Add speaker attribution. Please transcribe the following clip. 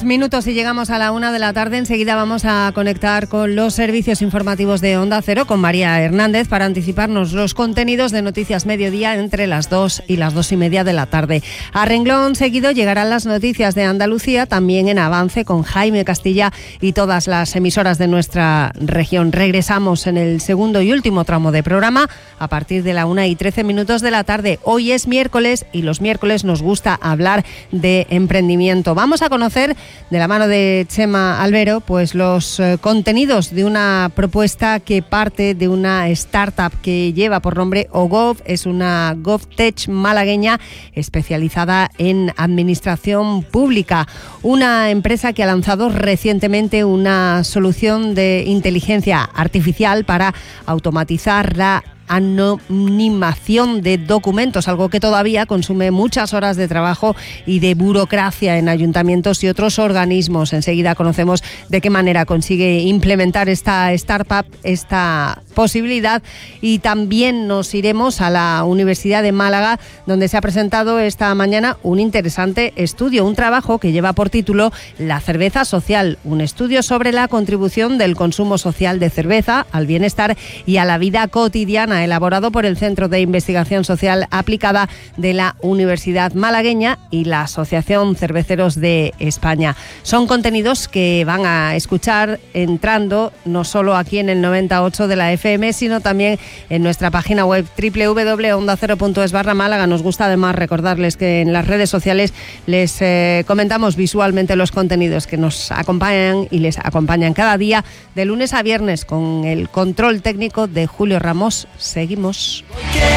Speaker 1: minutos y llegamos a la 1 de la tarde. Enseguida vamos a conectar con los servicios informativos de Onda Cero con María Hernández para anticiparnos los contenidos de Noticias Mediodía entre las 2 y las 2:30 de la tarde. A renglón seguido llegarán las noticias de Andalucía, también en avance con Jaime Castilla y todas las emisoras de nuestra región. Regresamos en el segundo y último tramo de programa a partir de la 1:13 de la tarde. Hoy es miércoles y los miércoles nos gusta hablar de emprendimiento. Vamos a conocer de la mano de Chema Albero pues los contenidos de una propuesta que parte de una startup que lleva por nombre OGov. Es una GovTech malagueña especializada en administración pública, una empresa que ha lanzado recientemente una solución de inteligencia artificial para automatizar la anonimación de documentos, algo que todavía consume muchas horas de trabajo y de burocracia en ayuntamientos y otros organismos. Enseguida conocemos de qué manera consigue implementar esta startup esta posibilidad, y también nos iremos a la Universidad de Málaga, donde se ha presentado esta mañana un interesante estudio, un trabajo que lleva por título La cerveza social, un estudio sobre la contribución del consumo social de cerveza al bienestar y a la vida cotidiana, elaborado por el Centro de Investigación Social Aplicada de la Universidad Malagueña y la Asociación Cerveceros de España. Son contenidos que van a escuchar entrando no solo aquí en el 98 de la FM, sino también en nuestra página web www.ondacero.es/Málaga. Nos gusta además recordarles que en las redes sociales les comentamos visualmente los contenidos que nos acompañan y les acompañan cada día de lunes a viernes, con el control técnico de Julio Ramos. Seguimos.